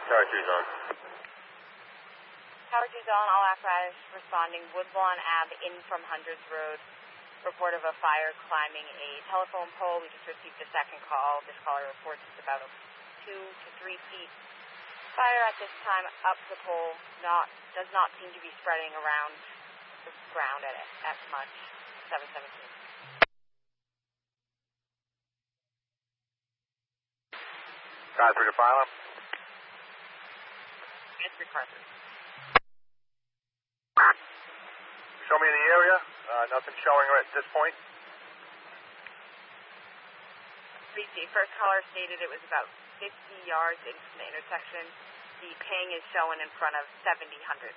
Tower 2 zone. Tower 2 zone, all apparatus responding. Woodlawn Ave in from Hundreds Road. Report of a fire climbing a telephone pole. We just received a second call. This caller reports it's about 2 to 3 feet. Fire at this time up the pole. Does not seem to be spreading around the ground at much. 717. Car 3 to file him. It's Carter. Show me the area. Nothing showing right at this point. 3C. First caller stated it was about 50 yards into the intersection. The ping is showing in front of 7000.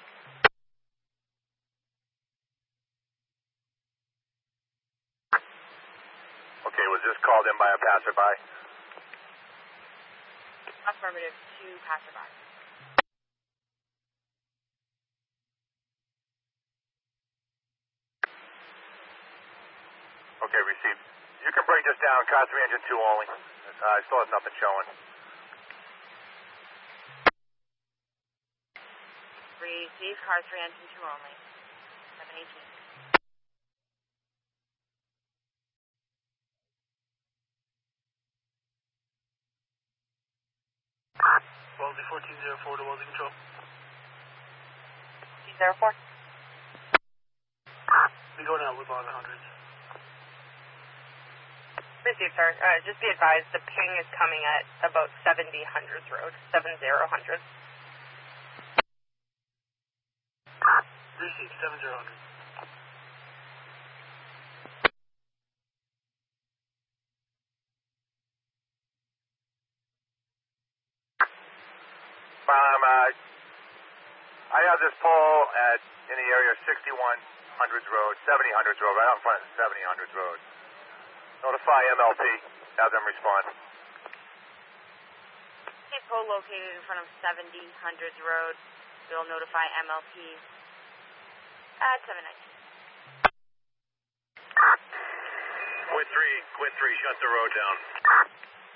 Okay, was this called in by a passerby? Affirmative to passerby. Okay, received. You can bring this down, car 3 engine 2 only. I still have nothing showing. Receive, car 3 engine 2 only. 718. Wellesley 1404 to Wellesley Control. 1404. We go now with on 100s. Receive, sir. Just be advised, the ping is coming at about 7000 Road. 7000. Receive 7000. I have this pole in the area of 6100s Road, 7000s Road, right out in front of 7000s Road. Notify MLP, have them respond. A pole located in front of 7000s Road. We'll notify MLP at 719. Quit 3, shut the road down.